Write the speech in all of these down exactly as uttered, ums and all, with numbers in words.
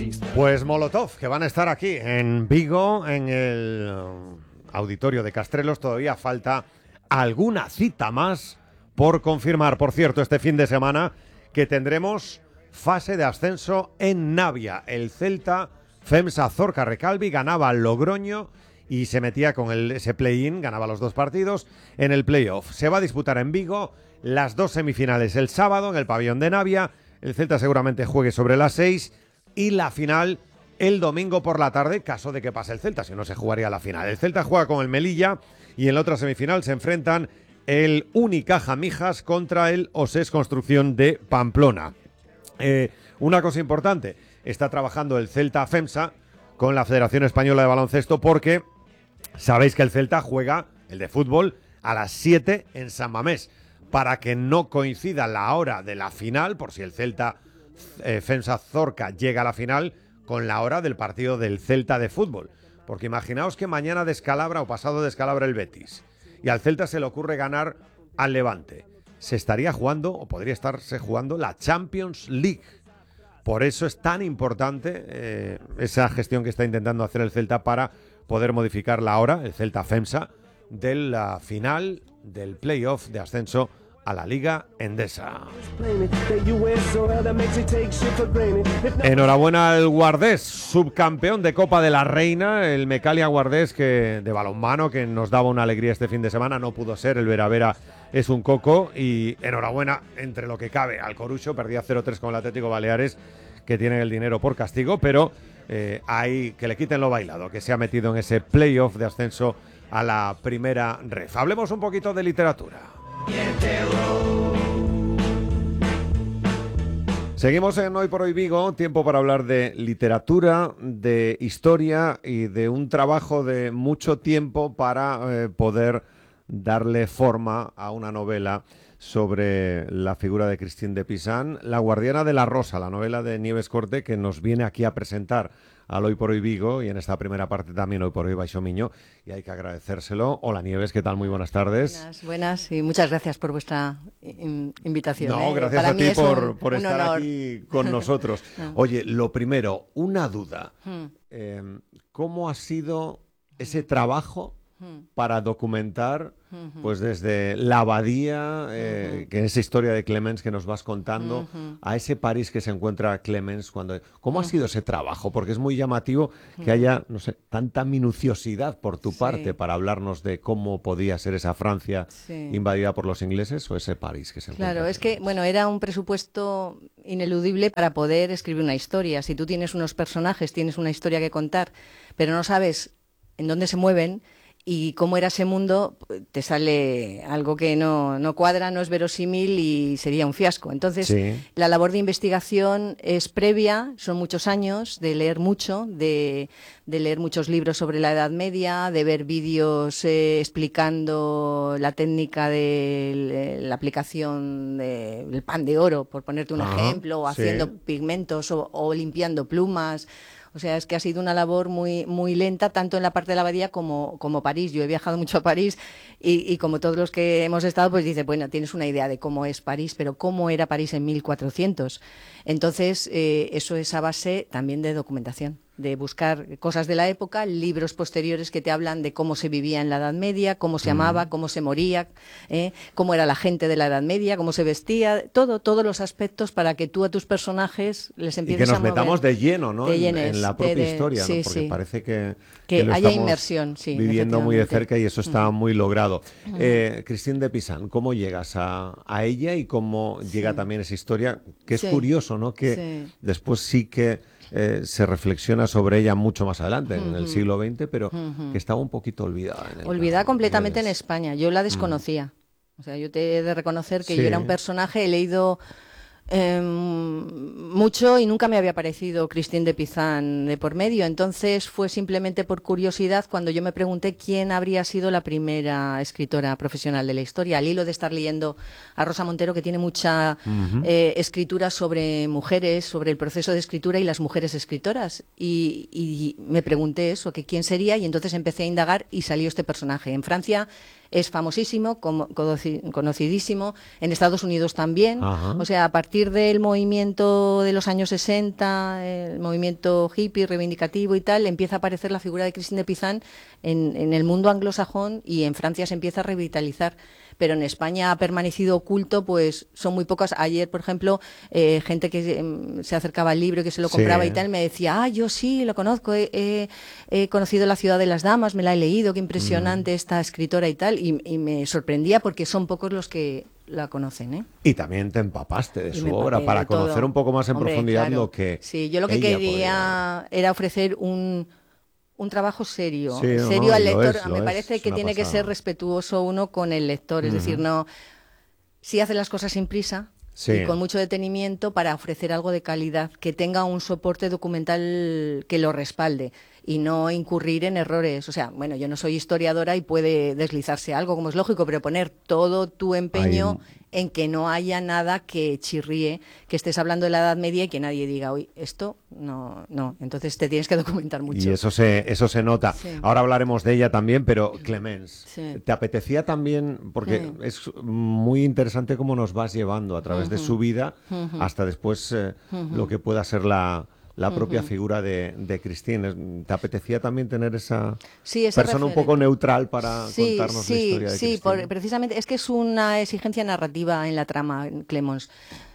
Pues Molotov, que van a estar aquí en Vigo, en el auditorio de Castrelos. Todavía falta alguna cita más por confirmar. Por cierto, este fin de semana que tendremos fase de ascenso en Navia. El Celta Femsa Zorca Recalvi ganaba al Logroño y se metía con el, ese play-in, ganaba los dos partidos en el play-off. Se va a disputar en Vigo las dos semifinales el sábado en el pabellón de Navia. El Celta seguramente juegue sobre las seis y la final el domingo por la tarde, caso de que pase el Celta, si no se jugaría la final. El Celta juega con el Melilla y en la otra semifinal se enfrentan el Unicaja Mijas contra el Osés Construcción de Pamplona. Eh, una cosa importante, está trabajando el Celta Femsa con la Federación Española de Baloncesto porque sabéis que el Celta juega, el de fútbol, a las siete en San Mamés, para que no coincida la hora de la final, por si el Celta eh, Femsa Zorca llega a la final, con la hora del partido del Celta de fútbol. Porque imaginaos que mañana descalabra o pasado descalabra el Betis y al Celta se le ocurre ganar al Levante. Se estaría jugando, o podría estarse jugando, la Champions League. Por eso es tan importante eh, esa gestión que está intentando hacer el Celta para poder modificar la hora, el Celta Femsa, de la final del playoff de ascenso a la Liga Endesa. Enhorabuena al Guardés, subcampeón de Copa de la Reina, el Mecalia Guardés que, de balonmano, que nos daba una alegría este fin de semana, no pudo ser, el Vera Vera es un coco, y enhorabuena entre lo que cabe al Corucho, perdía cero tres con el Atlético Baleares, que tienen el dinero por castigo, pero eh, hay que le quiten lo bailado, que se ha metido en ese playoff de ascenso a la primera ref. Hablemos un poquito de literatura. Seguimos en Hoy por Hoy Vigo, tiempo para hablar de literatura, de historia y de un trabajo de mucho tiempo para eh, poder darle forma a una novela sobre la figura de Christine de Pizan, La guardiana de la rosa, la novela de Nieves Corte, que nos viene aquí a presentar al Hoy por Hoy Vigo, y en esta primera parte también Hoy por Hoy Baixo Miño, y hay que agradecérselo. Hola Nieves, ¿qué tal? Muy buenas tardes. Buenas, buenas y muchas gracias por vuestra in- invitación. No, ¿eh? gracias Para a ti por, un, por un estar honor. aquí con nosotros. No. Oye, lo primero, una duda. Hmm. Eh, ¿Cómo ha sido ese trabajo Hmm. para documentar, Ujú. pues desde la abadía, eh, Ujú. que es esa historia de Clemens que nos vas contando, Ujú. a ese París que se encuentra Clemens cuando... ¿Cómo ha Ujú. sido ese trabajo? Porque es muy llamativo que haya, no sé, tanta minuciosidad por tu Sí. parte para hablarnos de cómo podía ser esa Francia Sí. invadida por los ingleses o ese París que se encuentra. Claro, es que, bueno, era un presupuesto ineludible para poder escribir una historia. Si tú tienes unos personajes, tienes una historia que contar, pero no sabes en dónde se mueven y cómo era ese mundo, te sale algo que no, no cuadra, no es verosímil y sería un fiasco. Entonces, Sí. la labor de investigación es previa, son muchos años de leer mucho, de, de leer muchos libros sobre la Edad Media, de ver vídeos eh, explicando la técnica de la aplicación de- del pan de oro, por ponerte un Ajá, ejemplo, o sí. haciendo pigmentos o, o limpiando plumas. O sea, es que ha sido una labor muy muy lenta, tanto en la parte de la abadía como, como París. Yo he viajado mucho a París y, y como todos los que hemos estado, pues dice, bueno, tienes una idea de cómo es París, pero ¿cómo era París en mil cuatrocientos? Entonces, eh, eso es a base también de documentación, de buscar cosas de la época, libros posteriores que te hablan de cómo se vivía en la Edad Media, cómo se amaba, cómo se moría, ¿eh? Cómo era la gente de la Edad Media, cómo se vestía, todo, todos los aspectos para que tú a tus personajes les Y empieces que nos a mover. metamos de lleno, ¿no? Te En, llenes, en la te propia de- historia, ¿no? sí, Porque sí. parece que, Que lo haya estamos inmersión, sí, viviendo muy de efectivamente. cerca y eso está muy logrado. Eh, Christine de Pizan, ¿cómo llegas a, a ella y cómo llega Sí. también esa historia? Que es Sí. curioso, ¿no? Que Sí. después sí que eh, se reflexiona sobre ella mucho más adelante, en el Ujú. siglo veinte, pero Ujú. que estaba un poquito olvidada. En el Olvidada plano. completamente en Nieves. España. Yo la desconocía. O sea, yo te he de reconocer que Sí. yo era un personaje, he leído eh, mucho y nunca me había parecido Christine de Pizan de por medio. Entonces fue simplemente por curiosidad cuando yo me pregunté quién habría sido la primera escritora profesional de la historia, al hilo de estar leyendo a Rosa Montero, que tiene mucha Ujú. eh, escritura sobre mujeres, sobre el proceso de escritura y las mujeres escritoras. Y, y me pregunté eso, que quién sería, y entonces empecé a indagar y salió este personaje. En Francia es famosísimo, como, conocidísimo, en Estados Unidos también. Ajá. O sea, a partir del movimiento de los años sesenta, el movimiento hippie, reivindicativo y tal, empieza a aparecer la figura de Christine de Pizan en, en el mundo anglosajón y en Francia se empieza a revitalizar. Pero en España ha permanecido oculto, pues son muy pocas. Ayer, por ejemplo, eh, gente que eh, se acercaba al libro y que se lo compraba Sí. y tal, me decía, ah, yo sí, lo conozco, he, he, he conocido La ciudad de las damas, me la he leído, qué impresionante Mm. esta escritora y tal, y, y me sorprendía porque son pocos los que la conocen, ¿eh? Y también te empapaste de Y su me obra empapé para de todo. conocer un poco más en Hombre, profundidad claro. lo que Sí, yo lo que ella quería era ofrecer un... un trabajo serio, Sí, no, serio no, al y lo lector. es, Me lo parece es, que una tiene que pasada. ser respetuoso uno con el lector, es Ujú. decir, no, si hace las cosas sin prisa Sí. y con mucho detenimiento para ofrecer algo de calidad, que tenga un soporte documental que lo respalde y no incurrir en errores. O sea, bueno, yo no soy historiadora y puede deslizarse algo, como es lógico, pero poner todo tu empeño Hay un- en que no haya nada que chirríe, que estés hablando de la Edad Media y que nadie diga, uy, esto no, no. Entonces te tienes que documentar mucho. Y eso se, eso se nota. Sí. Ahora hablaremos de ella también, pero Clemence, Sí. ¿te apetecía también? Porque Sí. es muy interesante cómo nos vas llevando a través de su vida hasta después eh, lo que pueda ser la, la propia figura de, de Christine. ¿Te apetecía también tener esa Sí, ese persona un referente. poco neutral para Sí, contarnos la sí, historia de sí, Christine? por- precisamente es que es una exigencia narrativa en la trama, Clemons.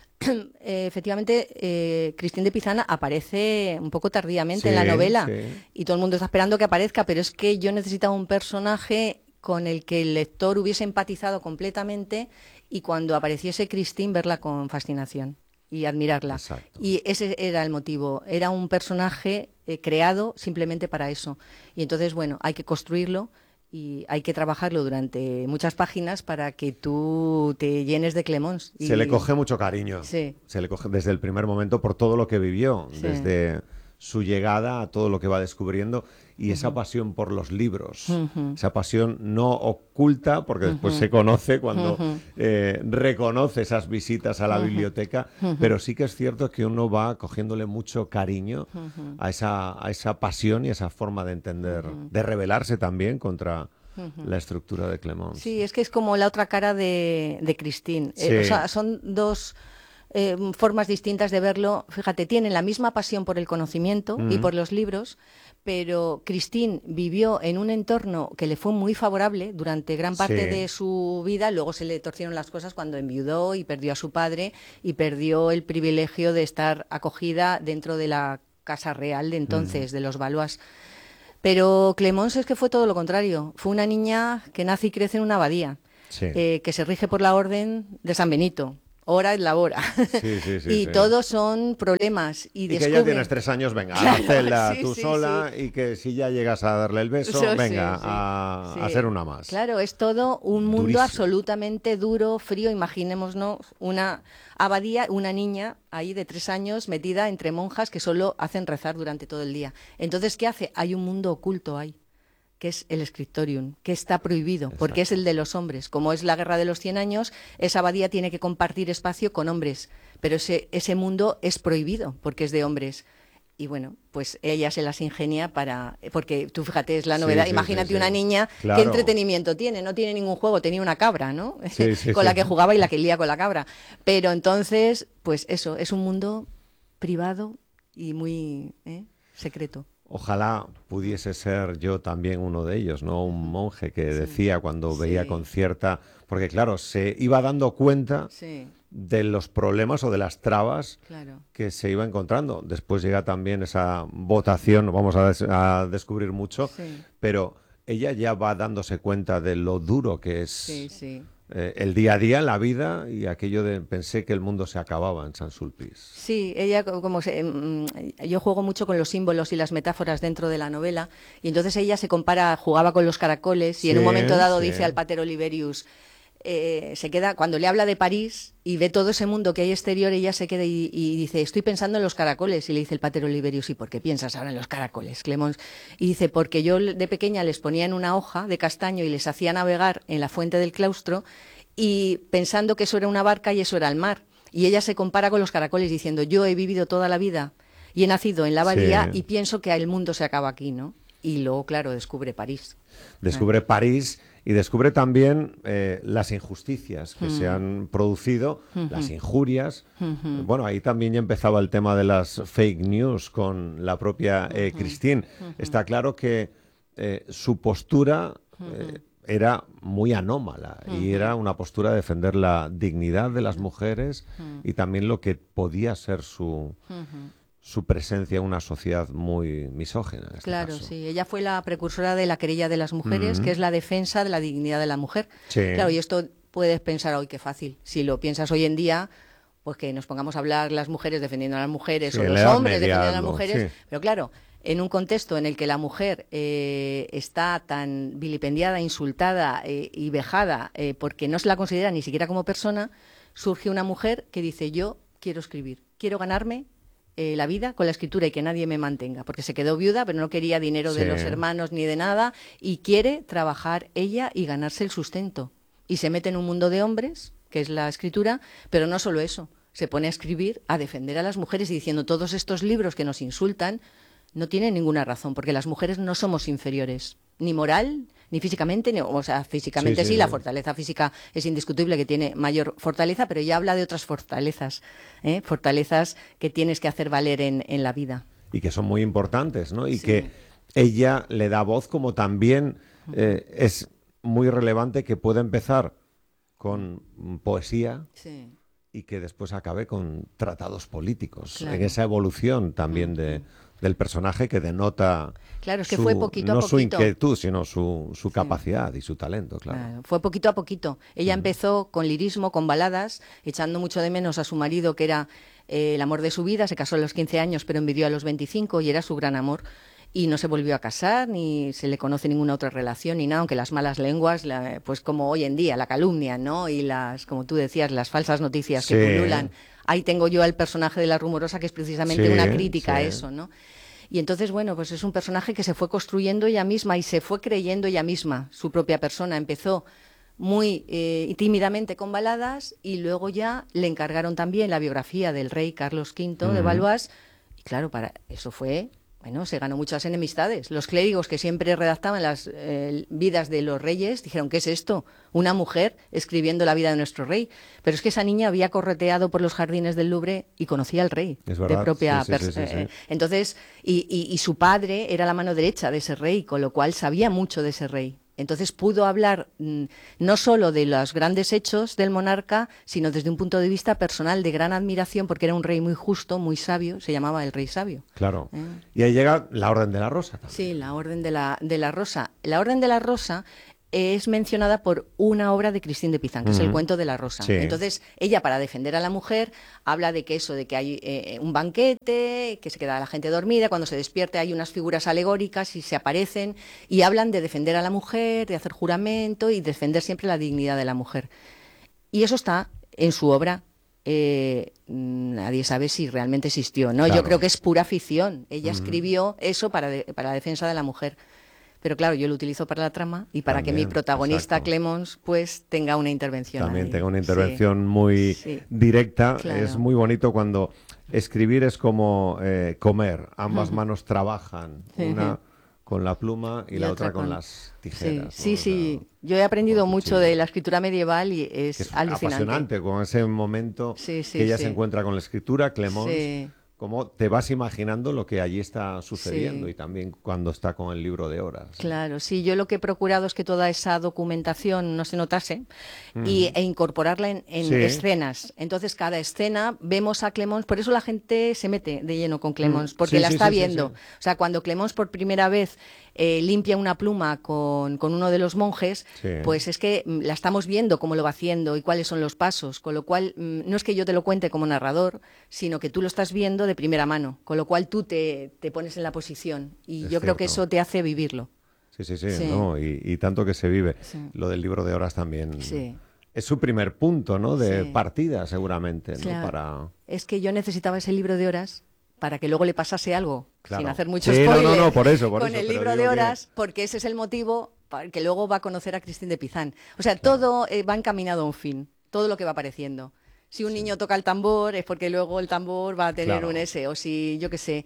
Eh, efectivamente, eh, Christine de Pizan aparece un poco tardíamente en la Sí, novela sí. y todo el mundo está esperando que aparezca, pero es que yo necesitaba un personaje con el que el lector hubiese empatizado completamente y cuando apareciese Christine verla con fascinación y admirarla. Exacto. Y ese era el motivo, era un personaje eh, creado simplemente para eso. Y entonces, bueno, hay que construirlo y hay que trabajarlo durante muchas páginas para que tú te llenes de Clemons. Y... Se le coge mucho cariño. Sí. Se le coge desde el primer momento por todo lo que vivió, Sí. desde su llegada a todo lo que va descubriendo y esa pasión por los libros, Ujú. esa pasión no oculta, porque después se conoce cuando Ujú. eh, reconoce esas visitas a la biblioteca, pero sí que es cierto que uno va cogiéndole mucho cariño a esa, a esa pasión y esa forma de entender, de rebelarse también contra la estructura de Clemence. Sí, es que es como la otra cara de, de Christine. Eh, Sí. o sea, son dos eh, formas distintas de verlo. Fíjate, tienen la misma pasión por el conocimiento y Mm. por los libros, pero Christine vivió en un entorno que le fue muy favorable durante gran parte Sí. de su vida. Luego se le torcieron las cosas cuando enviudó y perdió a su padre y perdió el privilegio de estar acogida dentro de la casa real de entonces, de los Valois. Pero Clemence es que fue todo lo contrario. Fue una niña que nace y crece en una abadía, Sí. eh, que se rige por la orden de San Benito. Hora es la hora. Sí, sí, sí, y sí. todos son problemas. Y, Y que ya descubre- tienes tres años, venga, a Claro, la celda sí, tú sí, sola y que si ya llegas a darle el beso, Eso sí, venga, sí, a, sí. a ser una más. Claro, es todo un mundo Durísimo. absolutamente duro, frío. Imaginémonos una abadía, una niña ahí de tres años metida entre monjas que solo hacen rezar durante todo el día. Entonces, ¿qué hace? Hay un mundo oculto ahí, que es el scriptorium, que está prohibido, porque es el de los hombres. Como es la Guerra de los Cien Años, esa abadía tiene que compartir espacio con hombres, pero ese, ese mundo es prohibido, porque es de hombres. Y bueno, pues ella se las ingenia para... Porque tú fíjate, es la Sí, novedad. sí, Imagínate sí, sí. una niña, Claro. ¿qué entretenimiento tiene? No tiene ningún juego, tenía una cabra, ¿no? Sí, sí, con sí. la que jugaba y la que lía con la cabra. Pero entonces, pues eso, es un mundo privado y muy ¿eh? secreto. Ojalá pudiese ser yo también uno de ellos, ¿no? Un monje que decía cuando veía Sí. con cierta... Porque claro, se iba dando cuenta Sí, de los problemas o de las trabas claro. que se iba encontrando. Después llega también esa votación, vamos a, des- a descubrir mucho, Sí. pero ella ya va dándose cuenta de lo duro que es Sí, sí. eh, el día a día, la vida y aquello de pensé que el mundo se acababa en San Sulpice. Sí, ella co- como se, mm, yo juego mucho con los símbolos y las metáforas dentro de la novela y entonces ella se compara, jugaba con los caracoles y en un Sí, momento dado sí. dice al pater Oliverius, eh, se queda cuando le habla de París y ve todo ese mundo que hay exterior, ella se queda y, y dice, estoy pensando en los caracoles. Y le dice el pater Oliverius, ¿y por qué piensas ahora en los caracoles, Clemence? Y dice, porque yo de pequeña les ponía en una hoja de castaño y les hacía navegar en la fuente del claustro y pensando que eso era una barca y eso era el mar. Y ella se compara con los caracoles diciendo, yo he vivido toda la vida y he nacido en la abadía Sí. y pienso que el mundo se acaba aquí, ¿no? Y luego, claro, descubre París. Descubre París y descubre también eh, las injusticias que Mm. se han producido, Ujú. las injurias. Ujú. Bueno, ahí también ya empezaba el tema de las fake news con la propia eh, Christine. Está claro que eh, su postura eh, era muy anómala y era una postura de defender la dignidad de las mujeres y también lo que podía ser su, su presencia en una sociedad muy misógina. En este Claro, caso. sí. Ella fue la precursora de la querella de las mujeres, Mm. que es la defensa de la dignidad de la mujer. Sí. Claro, y esto puedes pensar, hoy qué fácil. Si lo piensas hoy en día, pues que nos pongamos a hablar las mujeres defendiendo a las mujeres Sí, o en los la Edad hombres Media defendiendo a las algo, mujeres. sí. Pero claro, en un contexto en el que la mujer eh, está tan vilipendiada, insultada eh, y vejada eh, porque no se la considera ni siquiera como persona, surge una mujer que dice: yo quiero escribir, quiero ganarme eh, la vida con la escritura y que nadie me mantenga, porque se quedó viuda, pero no quería dinero de Sí. los hermanos ni de nada, y quiere trabajar ella y ganarse el sustento. Y se mete en un mundo de hombres, que es la escritura, pero no solo eso, se pone a escribir, a defender a las mujeres y diciendo: todos estos libros que nos insultan no tienen ninguna razón, porque las mujeres no somos inferiores, ni moral, ni físicamente, ni, o sea, físicamente Sí, sí, sí, la sí. fortaleza física es indiscutible que tiene mayor fortaleza, pero ella habla de otras fortalezas, ¿eh? Fortalezas que tienes que hacer valer en, en la vida. Y que son muy importantes, ¿no? Y Sí. que ella le da voz, como también eh, es muy relevante que pueda empezar con poesía Sí. y que después acabe con tratados políticos, Claro. en esa evolución también de, del personaje que denota Claro, es que su- fue poquito a no su poquito. inquietud, sino su, su Sí. capacidad y su talento, claro. Claro, fue poquito a poquito. Ella empezó con lirismo, con baladas, echando mucho de menos a su marido, que era eh, el amor de su vida. Se casó a los quince años, pero envidió a los veinticinco y era su gran amor. Y no se volvió a casar, ni se le conoce ninguna otra relación, ni nada, aunque las malas lenguas, la- pues como hoy en día, la calumnia, ¿no? Y las, como tú decías, las falsas noticias que Sí. pululan. Ahí tengo yo al personaje de la rumorosa, que es precisamente Sí, una crítica a sí. eso, ¿no? Y entonces, bueno, pues es un personaje que se fue construyendo ella misma y se fue creyendo ella misma, su propia persona. Empezó muy eh, tímidamente con baladas y luego ya le encargaron también la biografía del rey Carlos quinto de Ujú. Valois. Y claro, para eso fue, bueno, se ganó muchas enemistades. Los clérigos que siempre redactaban las eh, vidas de los reyes dijeron: ¿qué es esto? Una mujer escribiendo la vida de nuestro rey. Pero es que esa niña había correteado por los jardines del Louvre y conocía al rey Es de verdad, propia sí, sí, sí, persona. sí, sí. Entonces, y, y- y su padre era la mano derecha de ese rey, con lo cual sabía mucho de ese rey. Entonces pudo hablar mm, no solo de los grandes hechos del monarca, sino desde un punto de vista personal de gran admiración, porque era un rey muy justo, muy sabio, se llamaba el rey sabio. Claro. Eh. Y ahí llega la Orden de la Rosa también. Sí, la Orden de la, de la Rosa. La Orden de la Rosa es mencionada por una obra de Christine de Pizan, que es el Ujú. cuento de la Rosa. Sí. Entonces, ella, para defender a la mujer, habla de que eso, de que hay eh, un banquete, que se queda la gente dormida, cuando se despierte hay unas figuras alegóricas y se aparecen, y hablan de defender a la mujer, de hacer juramento y defender siempre la dignidad de la mujer. Y eso está en su obra. Eh, nadie sabe si realmente existió, ¿no? Claro. Yo creo que es pura ficción. Ella escribió eso para, de- para la defensa de la mujer. Pero claro, yo lo utilizo para la trama y para que mi También, protagonista, exacto. Clemons, pues tenga una intervención. También ahí. tenga una Sí. intervención muy sí. directa. Claro. Es muy bonito cuando escribir es como eh, comer. Ambas manos trabajan. Una con la pluma y, Y la otra otra con, con- las Sí, tijeras. sí, ¿no? sí. O sea, Yo he aprendido con mucho cuchillo. de la escritura medieval y es, que es alucinante. apasionante con ese momento Sí, sí, que ella sí. se encuentra con la escritura, Clemons, Sí. cómo te vas imaginando lo que allí está sucediendo Sí. y también cuando está con el libro de horas. Claro, sí, yo lo que he procurado es que toda esa documentación no se notase y, e incorporarla en, en Sí. escenas. Entonces, cada escena vemos a Clemons, por eso la gente se mete de lleno con Clemons, Mm, porque sí, la sí, está sí, sí, viendo. sí. O sea, cuando Clemons por primera vez eh, limpia una pluma con, con uno de los monjes, Sí. pues es que mm, la estamos viendo cómo lo va haciendo y cuáles son los pasos, con lo cual mm, no es que yo te lo cuente como narrador, sino que tú lo estás viendo de primera mano, con lo cual tú te, te pones en la posición y Es yo creo que cierto. eso te hace vivirlo. Sí, sí, sí, Sí. ¿no? Y, y tanto que se vive. Sí. Lo del libro de horas también. Sí. Es su primer punto, ¿no? De Sí. partida, seguramente, ¿no? Claro. Para... Es que yo necesitaba ese libro de horas para que luego le pasase algo, Claro. sin hacer mucho Sí, no, spoiler, no, no, por eso, por con eso, el pero libro digo de que- horas, porque ese es el motivo para que luego va a conocer a Christine de Pizan. O sea, todo eh, va encaminado a un fin, todo lo que va apareciendo. Si un niño toca el tambor es porque luego el tambor va a tener Claro. un ese, o si, yo qué sé,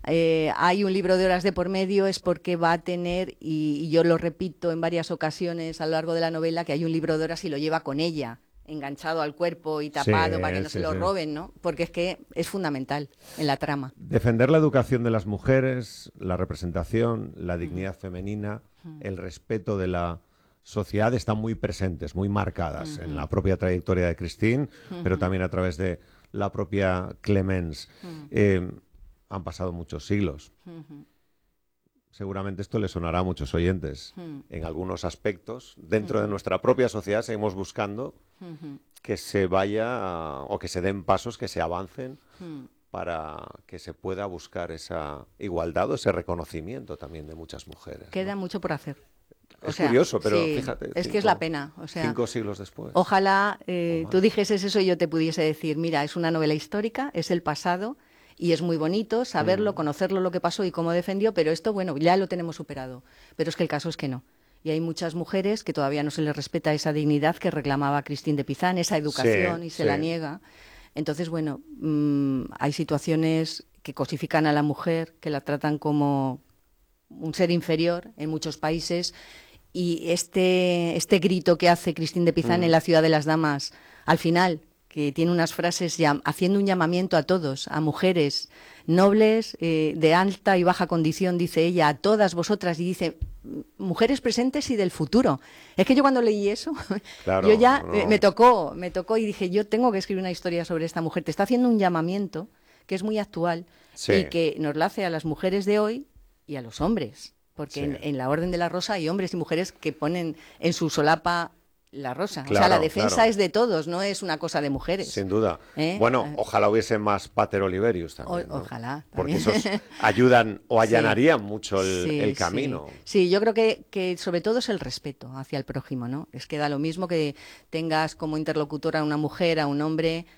eh, hay un libro de horas de por medio, es porque va a tener, y, y yo lo repito en varias ocasiones a lo largo de la novela, que hay un libro de horas y lo lleva con ella, enganchado al cuerpo y tapado Sí, para que no sí, se lo sí. roben, ¿no? Porque es que es fundamental en la trama. Defender la educación de las mujeres, la representación, la dignidad femenina, el respeto de la sociedad están muy presentes, muy marcadas en la propia trayectoria de Christine, pero también a través de la propia Clemence. Eh, han pasado muchos siglos. Seguramente esto le sonará a muchos oyentes. En algunos aspectos, dentro de nuestra propia sociedad, seguimos buscando que se vaya o que se den pasos, que se avancen para que se pueda buscar esa igualdad o ese reconocimiento también de muchas mujeres, Queda ¿no? mucho por hacer. O Es sea, curioso, pero sí, fíjate. es cinco, que es la pena. O sea, cinco siglos después. ojalá eh, O tú más. dijeses eso y yo te pudiese decir, mira, es una novela histórica, es el pasado y es muy bonito saberlo, Mm. conocerlo, lo que pasó y cómo defendió, pero esto, bueno, ya lo tenemos superado. Pero es que el caso es que no. Y hay muchas mujeres que todavía no se les respeta esa dignidad que reclamaba Christine de Pizan, esa educación, Sí, y se sí. la niega. Entonces, bueno, mm, hay situaciones que cosifican a la mujer, que la tratan como un ser inferior en muchos países. Y este, este grito que hace Christine de Pizan Mm. en La ciudad de las damas, al final, que tiene unas frases llam- haciendo un llamamiento a todos, a mujeres nobles, eh, de alta y baja condición, dice ella, a todas vosotras, y dice, mujeres presentes y del futuro. Es que yo cuando leí eso, Claro, yo ya no. eh, me tocó, me tocó y dije, yo tengo que escribir una historia sobre esta mujer. Te está haciendo un llamamiento que es muy actual Sí. y que nos la hace a las mujeres de hoy y a los hombres. Porque Sí. en, en la Orden de la Rosa hay hombres y mujeres que ponen en su solapa la rosa. o sea, Claro, la defensa claro. es de todos, no es una cosa de mujeres. Sin duda. ¿Eh? Bueno, Eh. ojalá hubiese más Pater Oliverius también, O- ¿no? ojalá, Porque también. esos ayudan o Sí. allanarían mucho el, Sí, el sí. camino. Sí, yo creo que, que sobre todo es el respeto hacia el prójimo, ¿no? Es que da lo mismo que tengas como interlocutora a una mujer, a un hombre,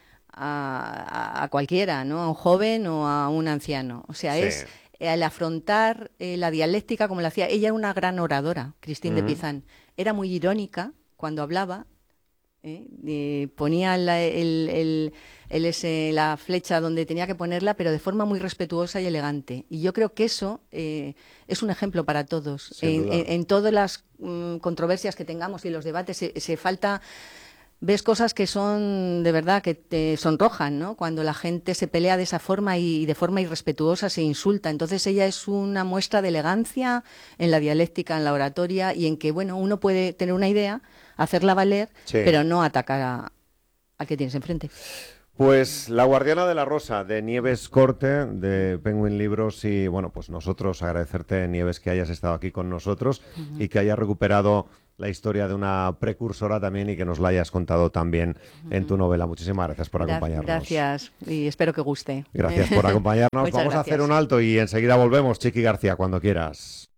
a, a- a cualquiera, ¿no? A un joven o a un anciano. O sea, Sí. es el afrontar eh, la dialéctica como la hacía. Ella era una gran oradora, Christine de Ujú. Pizan. Era muy irónica cuando hablaba. ¿eh? Eh, ponía la, el- el- el ese- la flecha donde tenía que ponerla, pero de forma muy respetuosa y elegante. Y yo creo que eso eh, es un ejemplo para todos. Sin En, duda. en- en todas las mm, controversias que tengamos y los debates se, se falta... Ves cosas que son de verdad que te sonrojan, ¿no? Cuando la gente se pelea de esa forma y, y de forma irrespetuosa se insulta. Entonces ella es una muestra de elegancia en la dialéctica, en la oratoria y en que, bueno, uno puede tener una idea, hacerla valer, Sí. pero no atacar a- al que tienes enfrente. Pues La Guardiana de la Rosa, de Nieves Corte, de Penguin Libros, y bueno, pues nosotros agradecerte, Nieves, que hayas estado aquí con nosotros y que hayas recuperado la historia de una precursora también y que nos la hayas contado también en tu novela. Muchísimas gracias por Gra- acompañarnos. Gracias y espero que guste. Gracias por acompañarnos. Muchas Vamos a hacer gracias. un alto y enseguida volvemos. Chiqui García, cuando quieras.